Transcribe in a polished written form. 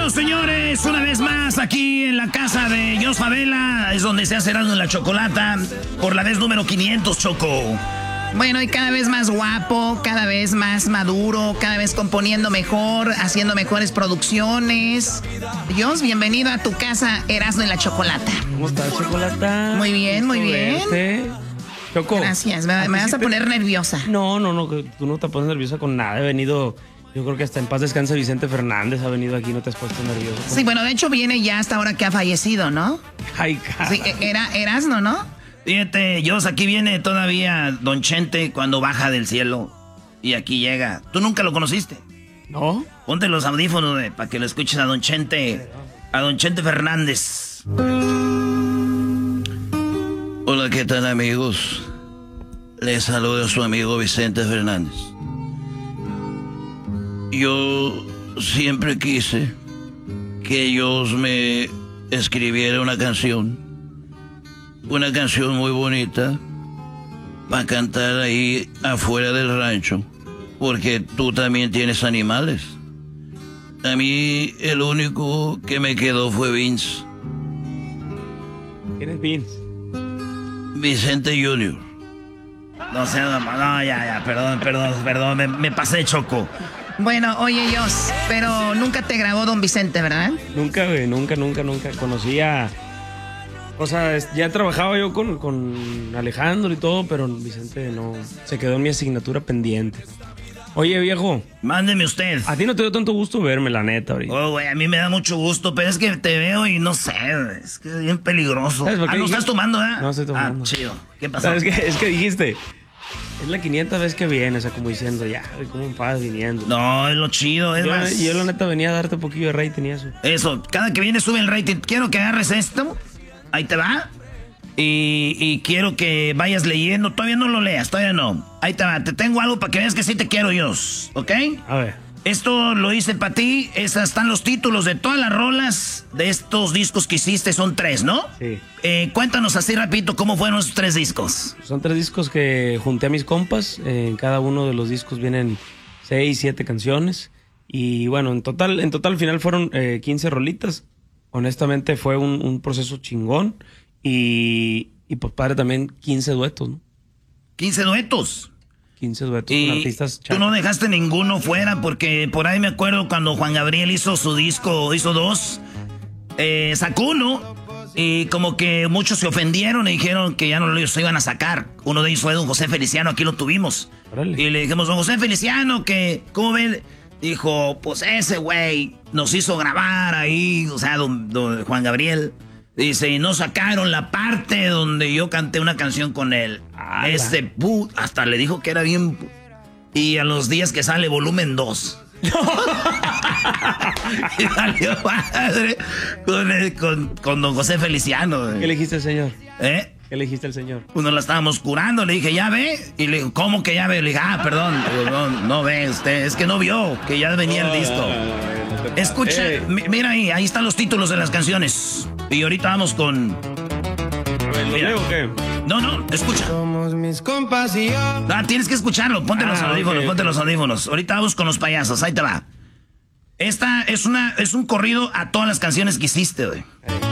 Bienvenidos, señores, una vez más aquí en la casa de Jos Favela. Es donde se hace Erasmo en la Chocolata por la vez número 500, Choco. Bueno, y cada vez más guapo, cada vez más maduro, cada vez componiendo mejor, haciendo mejores producciones. Jos, bienvenido a tu casa, Erasmo en la Chocolata. ¿Cómo estás, Chocolata? Muy bien, muy bien. Choco. Gracias, me vas a poner nerviosa. No, tú no te pones nerviosa con nada. He venido, yo creo que hasta en paz descanse Vicente Fernández ha venido aquí, no te has puesto nervioso. Sí, bueno, de hecho viene ya hasta ahora que ha fallecido, ¿no? Ay, cara. Sí, era Erasmo, ¿no? Fíjate, Jos, aquí viene todavía Don Chente cuando baja del cielo. Y aquí llega. ¿Tú nunca lo conociste? ¿No? Ponte los audífonos para que lo escuches a Don Chente. A Don Chente Fernández. Hola, ¿qué tal, amigos? Les saluda su amigo Vicente Fernández. Yo siempre quise que ellos me escribiera una canción muy bonita para cantar ahí afuera del rancho, porque tú también tienes animales. A mí el único que me quedó fue Vince. ¿Quién es Vince? Vicente Junior. No sé, no, ya, perdón, me pasé, Choco. Bueno, oye, Jos, pero nunca te grabó Don Vicente, ¿verdad? Nunca, güey, nunca. Conocía. O sea, ya trabajaba yo con Alejandro y todo, pero Vicente no. Se quedó en mi asignatura pendiente. Oye, viejo. Mándeme usted. A ti no te dio tanto gusto verme, la neta, ahorita. Oh, güey, a mí me da mucho gusto, pero es que te veo y no sé, es que es bien peligroso. ¿No estás tomando, eh? No estoy tomando. Chido. ¿Qué pasó? ¿Sabes qué? Es que dijiste, es la 500ª vez que vienes, o sea, como diciendo, ya, ¿cómo vas viniendo? No, es lo chido, es más. Yo la neta venía a darte un poquillo de rating y eso. Eso, cada que viene sube el rating. Quiero que agarres esto, ahí te va. Y quiero que vayas leyendo. Todavía no lo leas, todavía no. Ahí te va, te tengo algo para que veas que sí te quiero, Jos, ¿ok? A ver. Esto lo hice para ti. Estos están los títulos de todas las rolas de estos discos que hiciste. Son 3, ¿no? Sí. Cuéntanos así rapidito cómo fueron esos 3 discos. Son 3 discos que junté a mis compas. En cada uno de los discos vienen 6, 7 canciones. Y bueno, en total al final fueron 15 rolitas. Honestamente fue un proceso chingón. Y pues padre también 15 duetos, ¿no? 15 duetos. 15 duetos Y con artistas tú no dejaste ninguno fuera, porque por ahí me acuerdo cuando Juan Gabriel hizo su disco, hizo 2, sacó uno, y como que muchos se ofendieron y dijeron que ya no lo iban a sacar. Uno de ellos fue don José Feliciano, aquí lo tuvimos. Órale. Y le dijimos, don José Feliciano, que, ¿cómo ven? Dijo, pues ese güey nos hizo grabar ahí, o sea, don Juan Gabriel. Dice, y no sacaron la parte donde yo canté una canción con él. Hasta le dijo que era bien. Y a los días que sale volumen 2. Y salió padre con don José Feliciano. ¿Qué le dijiste al señor? ¿Eh? ¿Qué le dijiste al señor? Uno la estábamos curando, le dije, ¿ya ve? Y le dijo, ¿cómo que ya ve? Le dije, perdón. No ve usted, es que no vio que ya venía el disco. Escucha, mira ahí están los títulos de las canciones. Y ahorita vamos con... ¿Lo leo o qué? No, escucha. Somos mis compas y yo. Tienes que escucharlo, ponte los audífonos, okay. ponte los audífonos. Ahorita vamos con los payasos, ahí te va. Esta es un corrido a todas las canciones que hiciste, güey.